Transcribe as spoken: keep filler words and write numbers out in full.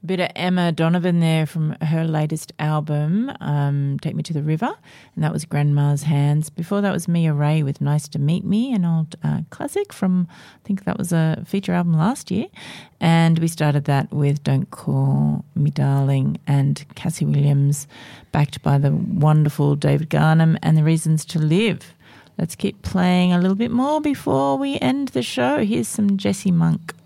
Bit of Emma Donovan there from her latest album, um, Take Me to the River, and that was Grandma's Hands. Before that was Mia Ray with Nice to Meet Me, an old uh, classic from, I think that was a feature album last year. And we started that with Don't Call Me Darling and Cassie Williams, backed by the wonderful David Garnham and The Reasons to Live. Let's keep playing a little bit more before we end the show. Here's some Jessie Monk.